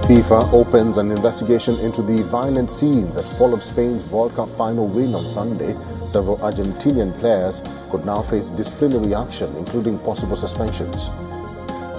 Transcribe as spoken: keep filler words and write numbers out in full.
FIFA opens an investigation into the violent scenes that followed Spain's World Cup final win on Sunday. Several Argentinian players could now face disciplinary action, including possible suspensions.